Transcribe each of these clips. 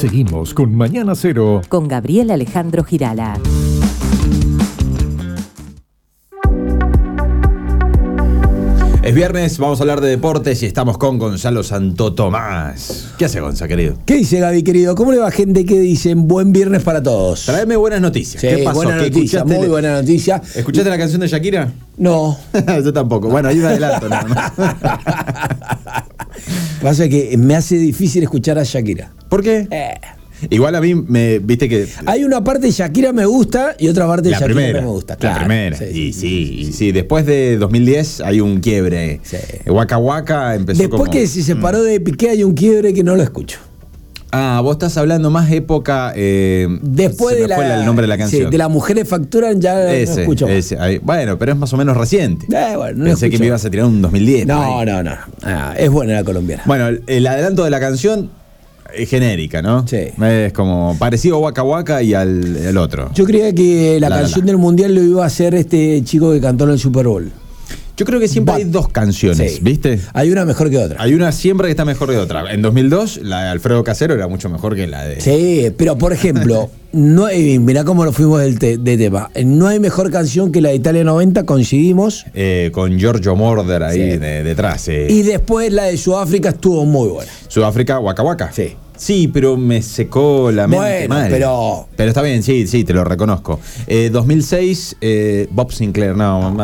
Seguimos con Mañana Cero. Con Gabriel Alejandro Girala. Es viernes, vamos a hablar de deportes y estamos con Gonzalo Santo Tomás. ¿Qué hace, Gonza, querido? ¿Qué dice, Gaby, querido? ¿Cómo le va, gente? ¿Qué dicen? Buen viernes para todos. Traeme buenas noticias. Sí, ¿Qué pasó? buena ¿Qué noticia, escuchaste? muy buena noticia. ¿Escuchaste la canción de Shakira? No. Yo tampoco. Bueno, hay un adelanto nada más. Pasa que me hace difícil escuchar a Shakira. ¿Por qué? Igual a mí viste que... Hay una parte de Shakira me gusta y otra parte de La Shakira primera, no me gusta. la Claro. primera. Sí, Sí. Después de 2010 hay un quiebre. Sí. Waka Waka empezó Después como... que se separó de Piqué hay un quiebre que no lo escucho. Ah, vos estás hablando más época... Después se de me fue el nombre de la canción. Sí, de las mujeres facturan ya no escucho más. Ahí. Bueno, pero es más o menos reciente. Bueno, no Pensé que escucho. me ibas a tirar un 2010. No. ahí. Es buena la colombiana. Bueno, el adelanto de la canción es genérica, ¿no? Sí. Es como parecido a Waka Waka y al otro. Yo creía que la canción del Mundial lo iba a hacer este chico que cantó en el Super Bowl. Yo creo que siempre hay dos canciones, Sí. ¿viste? Hay una mejor que otra. Hay una siempre que está mejor que otra. En 2002, la de Alfredo Casero era mucho mejor que la de... Sí, pero por ejemplo, no, mirá cómo nos fuimos de tema. No hay mejor canción que la de Italia 90, coincidimos. Con Giorgio Moroder ahí Sí. detrás. Y después la de Sudáfrica estuvo muy buena. Sudáfrica, Waka Waka. Sí. Sí, pero me secó la mente Bueno, mal. pero está bien, sí, te lo reconozco. 2006, Bob Sinclair,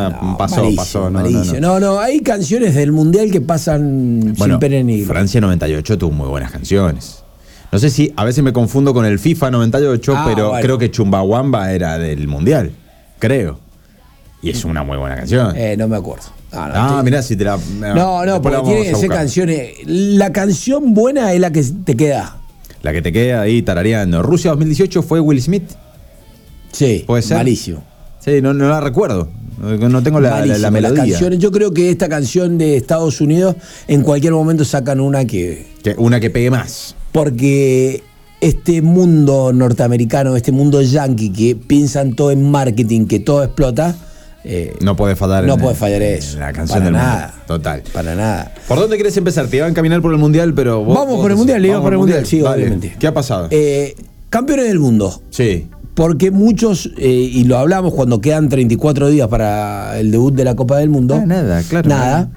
pasó. malísimo. No, hay canciones del Mundial que pasan Bueno, sin pena ni gloria. Francia 98 tuvo muy buenas canciones. No sé si a veces me confundo con el FIFA 98, pero bueno. creo que Chumbawamba era del Mundial. Creo. Y es una muy buena canción. No me acuerdo. Mirá, si te la... No, después porque la vamos tiene a que ser buscar. canciones. La canción buena es la que te queda. La que te queda ahí tarareando. Rusia 2018 fue Will Smith. Sí, ¿Puede ser? malísimo. Sí, no la recuerdo. No tengo la Malísimo. Las melodía. canciones, yo creo que esta canción de Estados Unidos en cualquier momento sacan una Una que pegue más. porque este mundo norteamericano, este mundo yankee que piensan todo en marketing, que todo explota, No puede fallar. no puede fallar eso. En la canción para del nada. mundo. Total. Para nada. ¿Por dónde querés empezar? Te iba a encaminar por el Mundial, pero Vamos por el Mundial, vamos por el Mundial, sí, Dale. obviamente. ¿Qué ha pasado? Campeones del mundo. Sí. Porque muchos, y lo hablamos cuando quedan 34 días para el debut de la Copa del Mundo. Nada, claro. Nada.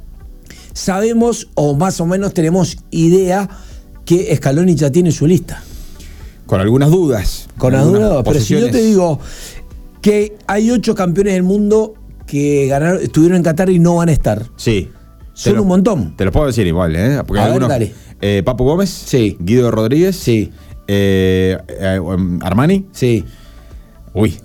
Sabemos, o más o menos tenemos idea, que Scaloni ya tiene su lista. Con algunas dudas. Con las algunas dudas. Pero si yo te posiciones. digo que hay 8 campeones del mundo que estuvieron en Qatar y no van a estar. Sí. Son un montón. Te lo puedo decir igual, ¿eh? Porque A ver, algunos. dale. Papu Gómez. Sí. Guido Rodríguez. Sí. Armani. Sí. Uy.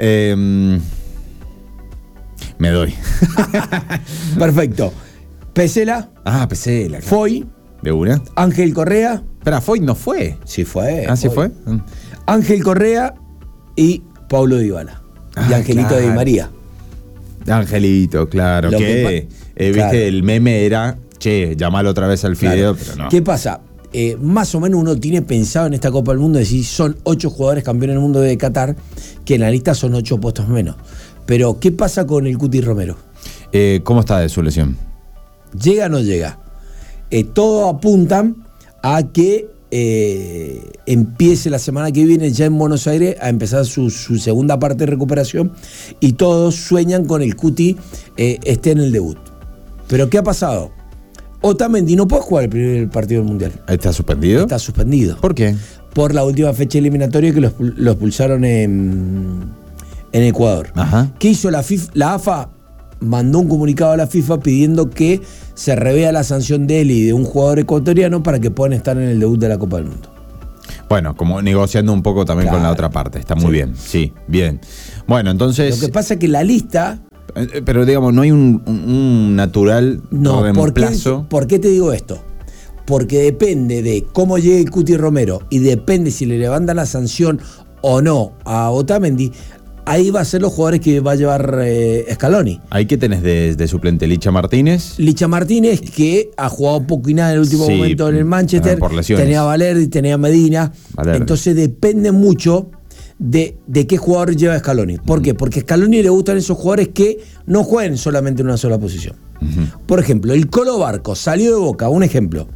Me doy. Perfecto. Pesela, Pesela. claro. Foy, ¿De una? Ángel Correa. Espera, Foy no fue. Sí fue. ¿Sí fue? Ángel Correa y Paulo Dybala. Y Angelito claro. Di María. Angelito, claro. Lo Que, que viste, claro. el meme era, llamalo otra vez al fideo, Claro. pero no. ¿Qué pasa? Más o menos uno tiene pensado en esta Copa del Mundo decir son 8 jugadores campeones del mundo de Qatar, que en la lista son 8 puestos menos. Pero, ¿qué pasa con el Cuti Romero? ¿Cómo está de su lesión? ¿Llega o no llega? Todo apuntan a que empiece la semana que viene ya en Buenos Aires a empezar su segunda parte de recuperación y todos sueñan con el Cuti esté en el debut. Pero ¿qué ha pasado? Otamendi no puede jugar el primer partido del Mundial. ¿Está suspendido? Está suspendido. ¿Por qué? Por la última fecha eliminatoria que lo expulsaron en Ecuador. Ajá. ¿Qué hizo la FIFA? La AFA mandó un comunicado a la FIFA pidiendo que se revea la sanción de él y de un jugador ecuatoriano para que puedan estar en el debut de la Copa del Mundo. Bueno, como negociando un poco también con la Claro. otra parte. Está muy Sí. bien. Sí, bien. Bueno, entonces... Lo que pasa es que la lista... Pero digamos, no hay un natural No, reemplazo. ¿por qué te digo esto? Porque depende de cómo llegue el Cuti Romero y depende si le levantan la sanción o no a Otamendi, ahí va a ser los jugadores que va a llevar Scaloni. ¿Ahí qué tenés de suplente? Licha Martínez. Licha Martínez, que ha jugado poco y nada en el último Sí, momento en el Manchester, por lesiones. tenía a Valerdi, tenía a Medina. Valerdi. Entonces depende mucho de qué jugador lleva Scaloni. ¿Por qué? Porque a Scaloni le gustan esos jugadores que no jueguen solamente en una sola posición. Por ejemplo, el Colo Barco salió de Boca, un ejemplo. Sí.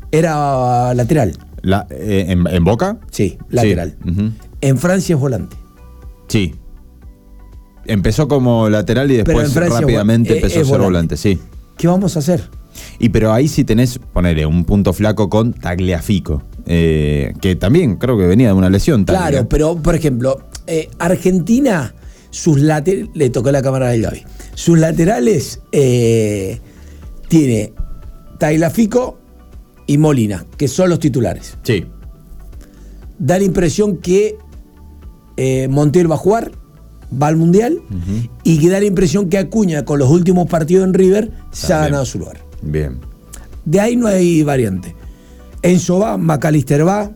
Era lateral. ¿En Boca? Sí, lateral. Sí. Uh-huh. En Francia es volante. Sí. Empezó como lateral y después rápidamente empezó a ser volante, sí. ¿Qué vamos a hacer? Pero ahí sí tenés, ponele, un punto flaco con Tagliafico, que también creo que venía de una lesión. Claro, pero por ejemplo, Argentina, sus laterales, le tocó la cámara del Gaby, sus laterales tiene Tagliafico y Molina, que son los titulares. Sí. Da la impresión que Montiel va a jugar, va al Mundial, y que da la impresión que Acuña, con los últimos partidos en River, se ha ganado su lugar. Bien. De ahí no hay variante. Enzo va, McAllister va,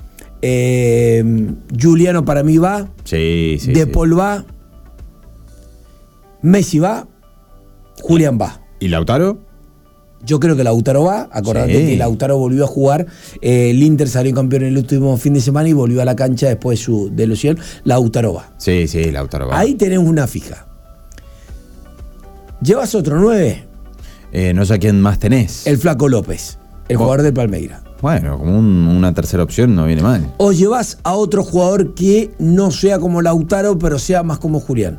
Juliano para mí va, sí, De Paul va, Messi va, Julián va. ¿Y Lautaro? Yo creo que Lautaro va. Acordate que Lautaro volvió a jugar. El Inter salió campeón el último fin de semana y volvió a la cancha después de lesión. Lautaro va. Sí, Lautaro va. Ahí tenemos una fija. ¿Llevas otro 9? No sé a quién más tenés. El Flaco López, el jugador del Palmeiras. Bueno, como una tercera opción no viene mal. O llevas a otro jugador que no sea como Lautaro, pero sea más como Julián.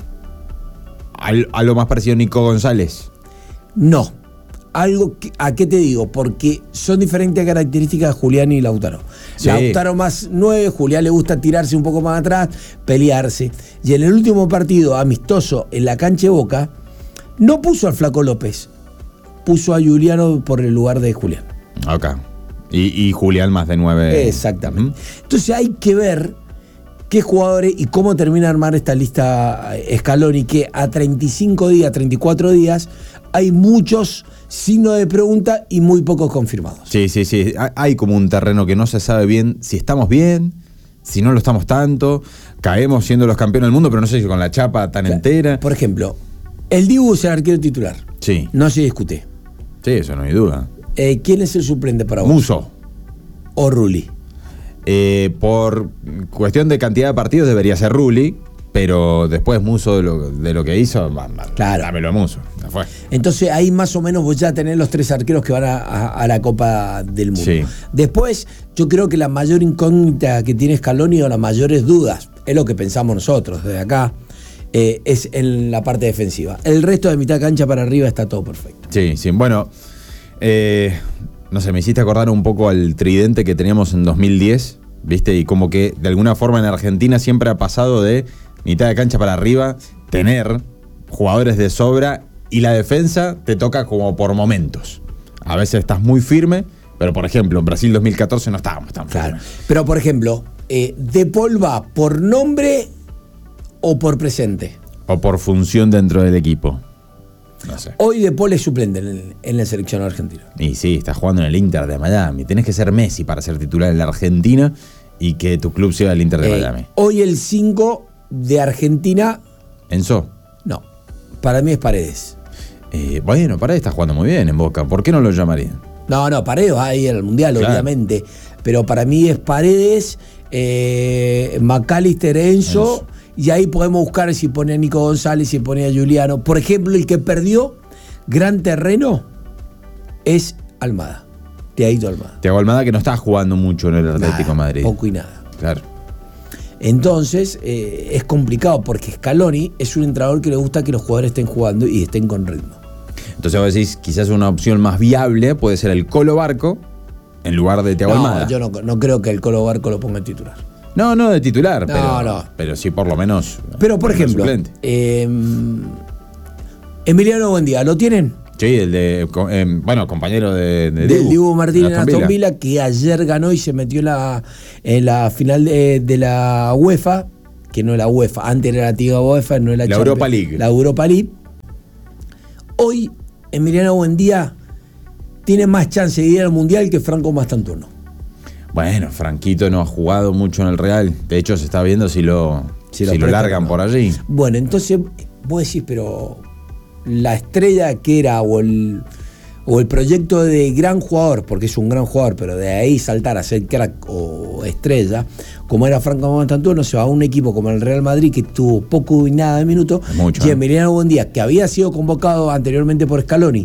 A lo más parecido a Nico González. No. ¿A qué te digo? Porque son diferentes características de Julián y Lautaro. Sí. Lautaro más 9, Julián le gusta tirarse un poco más atrás, pelearse. Y en el último partido amistoso en la cancha de Boca, no puso al Flaco López, puso a Juliano por el lugar de Julián. Ok. Y Julián más de 9. Exactamente. Entonces hay que ver qué jugadores y cómo termina de armar esta lista Scaloni, que a 35 días, 34 días, hay muchos signos de pregunta y muy pocos confirmados. Sí. Hay como un terreno que no se sabe bien si estamos bien, si no lo estamos tanto. Caemos siendo los campeones del mundo, pero no sé si con la chapa tan entera. Por ejemplo, el Dibu es el arquero titular. Sí. No se discute. Sí, eso no hay duda. ¿Quién es el suplente para vos? Muso. ¿O Rulli? Por cuestión de cantidad de partidos debería ser Rulli, pero después Muso de lo que hizo, claro, dámelo a Muso. Ya fue. Entonces ahí más o menos vos ya tenés los 3 arqueros que van a la Copa del Mundo. Sí. Después, yo creo que la mayor incógnita que tiene Scaloni o las mayores dudas, es lo que pensamos nosotros desde acá, es en la parte defensiva. El resto de mitad cancha para arriba está todo perfecto. Sí. Bueno, no sé, me hiciste acordar un poco al tridente que teníamos en 2010, ¿viste? Y como que de alguna forma en Argentina siempre ha pasado de mitad de cancha para arriba tener jugadores de sobra y la defensa te toca como por momentos. A veces estás muy firme, pero por ejemplo en Brasil 2014 no estábamos tan firmes. Claro. Pero por ejemplo, ¿De Paul va por nombre o por presente? O por función dentro del equipo. No sé. Hoy De Paul es suplente en la selección argentina. Y sí, estás jugando en el Inter de Miami. Tenés que ser Messi para ser titular en la Argentina y que tu club sea el Inter de Miami. Hoy el 5 de Argentina... ¿Enzo? No, para mí es Paredes. Bueno, Paredes está jugando muy bien en Boca. ¿Por qué no lo llamarían? No, Paredes va a ir al Mundial, claro, obviamente. Pero para mí es Paredes, McAllister, Enzo. Y ahí podemos buscar si pone a Nico González, si pone a Juliano. Por ejemplo, el que perdió gran terreno es Almada. Thiago Almada, que no está jugando mucho en el Atlético de Madrid. Poco y nada. Claro. Entonces, es complicado porque Scaloni es un entrenador que le gusta que los jugadores estén jugando y estén con ritmo. Entonces vos decís, quizás una opción más viable puede ser el Colo Barco en lugar de Thiago Almada. Yo no creo que el Colo Barco lo ponga en titular. No de titular, no. Pero sí por lo menos. Pero por ejemplo, Emiliano Buendía, ¿lo tienen? Sí, el de, compañero del Dibu Martínez en Aston Villa, que ayer ganó y se metió en la final de la UEFA, que no es la UEFA, antes era la antigua UEFA, no es la Europa League. La Europa League. Hoy, Emiliano Buendía tiene más chance de ir al Mundial que Franco Mastantuono. Bueno, Franquito no ha jugado mucho en el Real. De hecho, se está viendo si lo largan por allí. Bueno, entonces vos decís, pero la estrella que era o el proyecto de gran jugador, porque es un gran jugador, pero de ahí saltar a ser crack o estrella, como era Franco Mastantuono, se va a un equipo como el Real Madrid, que tuvo poco y nada de minutos, y Emiliano Buendía, que había sido convocado anteriormente por Scaloni,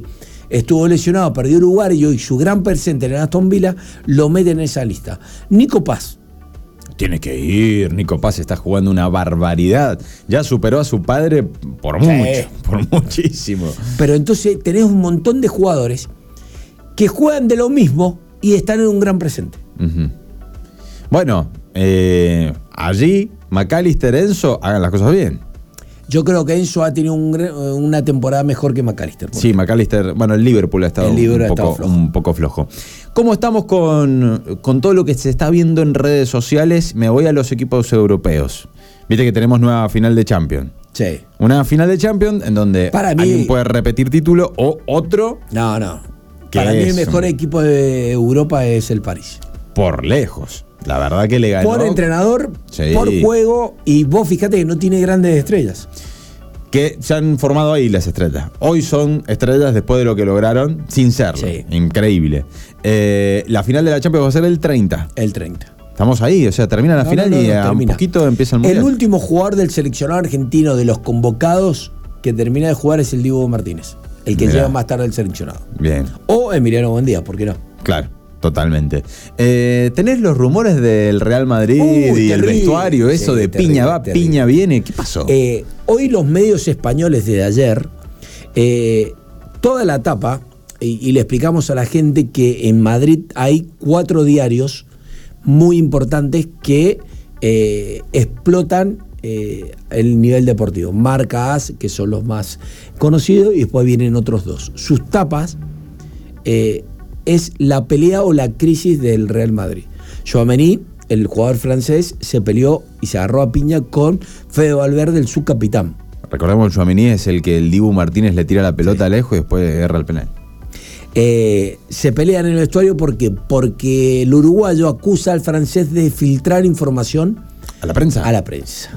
estuvo lesionado, perdió lugar y hoy su gran presente en Aston Villa lo mete en esa lista. Nico Paz. Tiene que ir, Nico Paz está jugando una barbaridad. Ya superó a su padre por Sí. mucho, por muchísimo. Pero entonces tenés un montón de jugadores que juegan de lo mismo y están en un gran presente. Ujú. Bueno, allí McAllister, Enzo, hagan las cosas bien. Yo creo que Enzo ha tenido una temporada mejor que McAllister. Sí, McAllister, bueno, el Liverpool ha estado, un poco flojo. ¿Cómo estamos con todo lo que se está viendo en redes sociales? Me voy a los equipos europeos. Viste que tenemos nueva final de Champions. Sí. Una final de Champions en donde Para mí, alguien puede repetir título o otro. No. ¿Qué Para mí el es, mejor hombre? equipo de Europa es el París. Por lejos. La verdad que le ganó. Por entrenador, Sí. por juego, y vos fíjate que no tiene grandes estrellas. Que se han formado ahí las estrellas. Hoy son estrellas después de lo que lograron sin serlo. Sí. Increíble. La final de la Champions va a ser el 30. El 30. Estamos ahí, o sea, termina la final y a un termina. poquito empieza el Mundial. El último jugador del seleccionado argentino de los convocados que termina de jugar es el Dibu Martínez, el que Mirá. llega más tarde al seleccionado. Bien, O Emiliano Buendía, ¿por qué no? claro, totalmente. ¿Tenés los rumores del Real Madrid y el terrible. vestuario? Eso Sí, de terrible, piña va, terrible. piña viene. ¿Qué pasó? Hoy los medios españoles de ayer, toda la tapa, y le explicamos a la gente que en Madrid hay 4 diarios muy importantes que explotan el nivel deportivo. Marca AS, que son los más conocidos, y después vienen otros 2. Sus tapas es la pelea o la crisis del Real Madrid. Tchouaméni, el jugador francés, se peleó y se agarró a piña con Fede Valverde, el subcapitán. Recordemos que Tchouaméni es el que el Dibu Martínez le tira la pelota lejos y después erra el penal. Se pelean en el vestuario porque el uruguayo acusa al francés de filtrar información ¿A la prensa? a la prensa.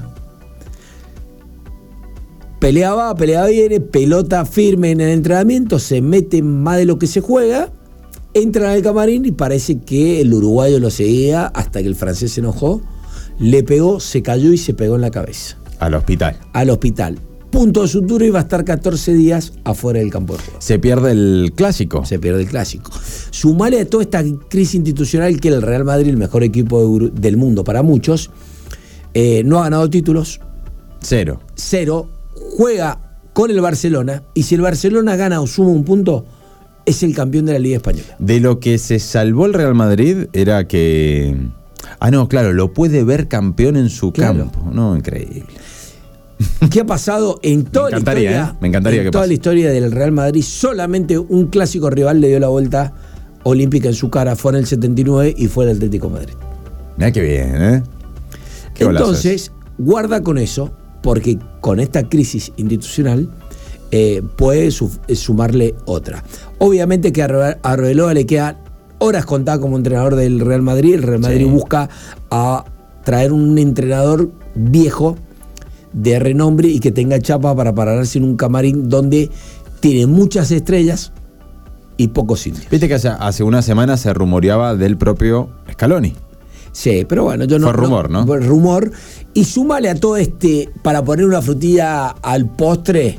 Pelea viene, pelota firme en el entrenamiento, se mete más de lo que se juega, entran al camarín y parece que el uruguayo lo seguía hasta que el francés se enojó, le pegó, se cayó y se pegó en la cabeza. Al hospital. Al hospital. Punto de sutura y va a estar 14 días afuera del campo de juego. Se pierde el clásico. Se pierde el clásico. Sumale a toda esta crisis institucional que el Real Madrid, el mejor equipo del mundo para muchos, no ha ganado títulos. 0. 0. Juega con el Barcelona y si el Barcelona gana o suma un punto, es el campeón de la Liga Española. De lo que se salvó el Real Madrid era que... Ah, no, claro, lo puede ver campeón en su Claro. campo. No, increíble. ¿Qué ha pasado en toda la encantaría, historia? me encantaría en que toda pase. la historia del Real Madrid, solamente un clásico rival le dio la vuelta olímpica en su cara. Fue en el 79 y fue el Atlético de Madrid. Mirá qué bien, ¿eh? Qué golazo Entonces, guarda con eso, porque con esta crisis institucional puede sumarle otra. Obviamente que a Arbeloa le quedan horas contadas como entrenador del Real Madrid. El Real Madrid Sí. busca a traer un entrenador viejo de renombre y que tenga chapa para pararse en un camarín donde tiene muchas estrellas y pocos indios. Viste que hace una semana se rumoreaba del propio Scaloni. Sí, pero bueno, yo no... Fue rumor, ¿no? Fue rumor. Y súmale a todo para poner una frutilla al postre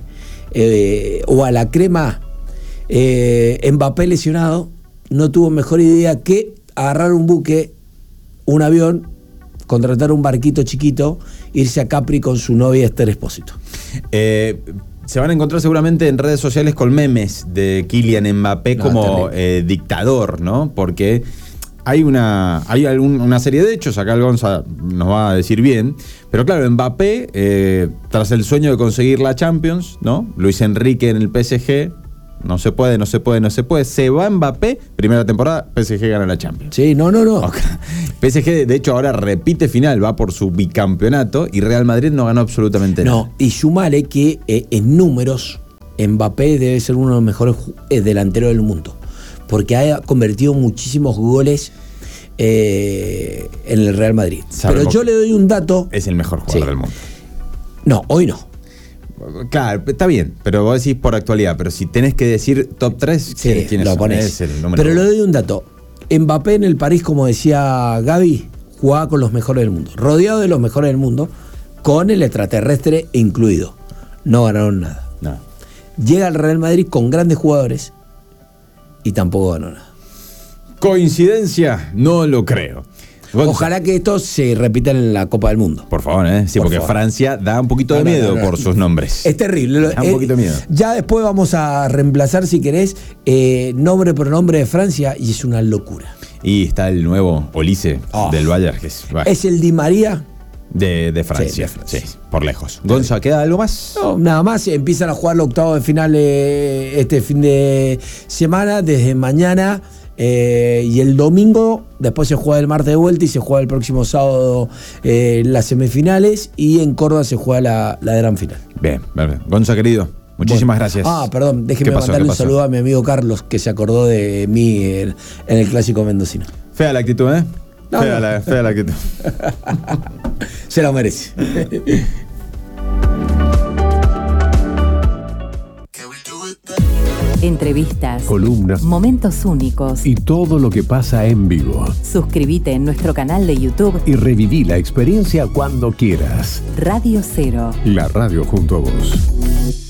o a la crema, Mbappé lesionado, no tuvo mejor idea que agarrar un buque, un avión, contratar un barquito chiquito, irse a Capri con su novia Esther Espósito. Se van a encontrar seguramente en redes sociales con memes de Kylian Mbappé No, como dictador, ¿no? Porque hay una serie de hechos, acá el Gonza nos va a decir bien, pero claro, Mbappé, tras el sueño de conseguir la Champions, ¿no? Luis Enrique en el PSG, no se puede, se va Mbappé, primera temporada, PSG gana la Champions. Sí, no. Ok. PSG, de hecho, ahora repite final, va por su bicampeonato y Real Madrid no ganó absolutamente nada. No, y sumale que en números, Mbappé debe ser uno de los mejores delanteros del mundo, porque ha convertido muchísimos goles en el Real Madrid. Sabemos Pero yo le doy un dato. Es el mejor jugador Sí. del mundo. No, hoy no. Claro, está bien, pero vos decís por actualidad, pero si tenés que decir top 3, Sí, ¿quiénes lo son? pones. Es el número Pero le uno. doy un dato. Mbappé en el París, como decía Gaby, jugaba con los mejores del mundo, rodeado de los mejores del mundo, con el extraterrestre incluido. No ganaron nada. No. Llega al Real Madrid con grandes jugadores, y tampoco ganó nada. ¿Coincidencia? No lo creo. Gonza, Ojalá que esto se repita en la Copa del Mundo. por favor, ¿eh? Sí, Por porque favor. Francia da un poquito de miedo por sus nombres. Es terrible. Da un poquito de miedo. Ya después vamos a reemplazar, si querés, nombre por nombre de Francia y es una locura. Y está el nuevo Olise Oh. del Bayern, que es Es el Di María. de Francia. Sí, de Francia. Sí, por lejos. Gonza, ¿queda algo más? No, nada más, empiezan a jugar los octavos de final este fin de semana, desde mañana. Y el domingo, después se juega el martes de vuelta y se juega el próximo sábado las semifinales. Y en Córdoba se juega la gran final. Bien, bien. Gonza, querido, muchísimas gracias. Perdón, déjeme ¿Qué pasó? mandarle ¿Qué un pasó? saludo a mi amigo Carlos, que se acordó de mí en el clásico mendocino. Fea la actitud, ¿eh? No, fea, no. fea la actitud. Se lo merece. Entrevistas, Columnas momentos únicos. y todo lo que pasa en vivo. Suscríbete en nuestro canal de YouTube Y reviví la experiencia cuando quieras. Radio Cero. La radio junto a vos.